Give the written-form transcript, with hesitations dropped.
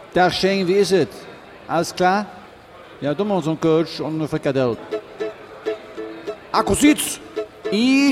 Dag Shane, wie is het? Alles klar? Ja, doe maar zo'n coach om een frikadel. Akkuziets!